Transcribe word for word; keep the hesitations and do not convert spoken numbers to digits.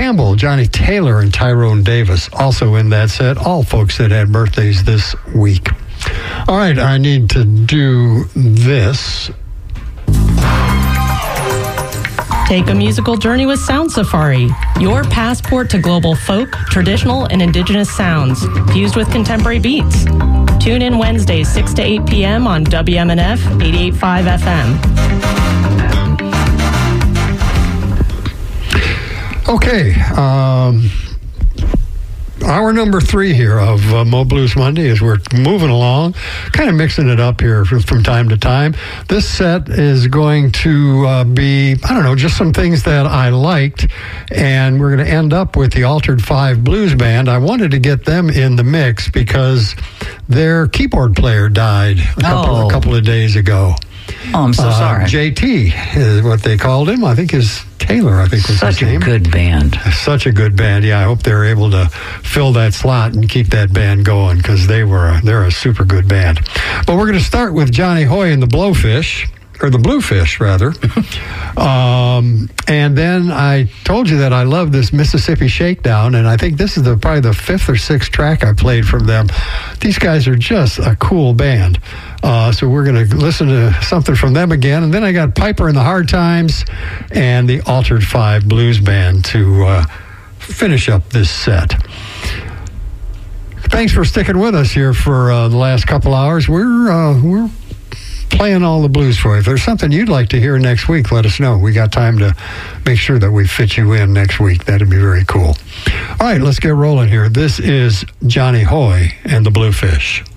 Campbell, Johnny Taylor, and Tyrone Davis also in that set. All folks that had birthdays this week. All right, I need to do this. Take a musical journey with Sound Safari, your passport to global folk, traditional, and indigenous sounds, fused with contemporary beats. Tune in Wednesdays, six to eight p.m. on W M N F eighty-eight point five F M. Okay, um... hour number three here of uh, Mo Blues Monday as we're moving along, kind of mixing it up here from, from time to time. This set is going to uh, be, I don't know, just some things that I liked, and we're going to end up with the Altered Five Blues Band. I wanted to get them in the mix because their keyboard player died a couple, oh. a couple of days ago. Oh, I'm so uh, sorry. J T is what they called him. I think his Taylor, I think was Such his name. a good band. Such a good band. Yeah, I hope they're able to fill that slot and keep that band going because they were a, they're a super good band. But we're going to start with Johnny Hoy and the Blowfish, or the Bluefish, rather. um, and then I told you that I love this Mississippi Shakedown, and I think this is the probably the fifth or sixth track I played from them. These guys are just a cool band. Uh, so we're going to listen to something from them again. And then I got Piper and the Hard Times and the Altered Five Blues Band to uh, finish up this set. Thanks for sticking with us here for uh, the last couple hours. We're uh, we're playing all the blues for you. If there's something you'd like to hear next week, let us know. We got time to make sure that we fit you in next week. That'd be very cool. All right, let's get rolling here. This is Johnny Hoy and the Bluefish.